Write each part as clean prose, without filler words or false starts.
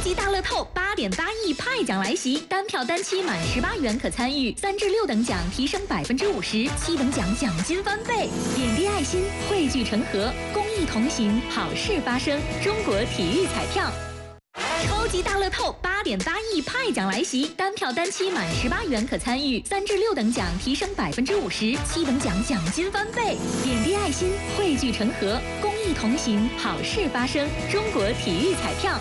级大乐透8.8亿派奖来袭，单票单期满18元可参与，3至6等奖提升50%，7等奖奖金翻倍。点滴爱心，汇聚成河，公益同行，好事发生。中国体育彩票。超级大乐透8.8亿派奖来袭，单票单期满18元可参与，3至6等奖提升50%，7等奖奖金翻倍。点滴爱心，汇聚成河，公益同行，好事发生。中国体育彩票。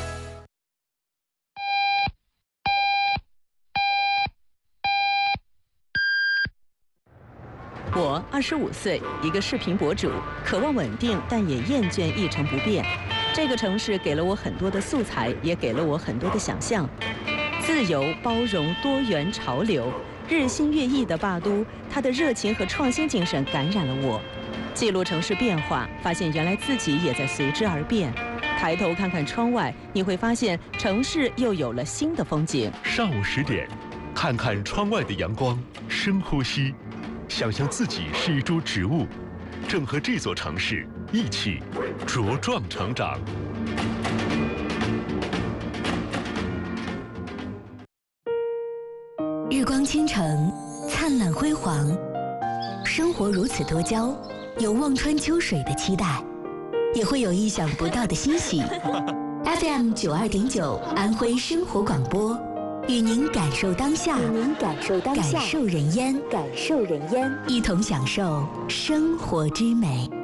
我25岁，一个视频博主，渴望稳定，但也厌倦一成不变。这个城市给了我很多的素材，也给了我很多的想象。自由、包容、多元、潮流，日新月异的霸都，它的热情和创新精神感染了我。记录城市变化，发现原来自己也在随之而变。抬头看看窗外，你会发现城市又有了新的风景。 上午10点，看看窗外的阳光，深呼吸，想象自己是一株植物，正和这座城市一起茁壮成长。 日光倾城，灿烂辉煌，生活如此多娇，有望穿秋水的期待，也会有意想不到的欣喜。FM 92.9安徽生活广播，与您感受当下，感受人烟，一同享受生活之美。